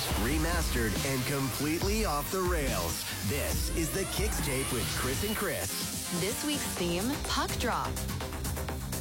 remastered, and completely off the rails. This is the Kixtape with Chris and Chris. This week's theme, Puck Drop.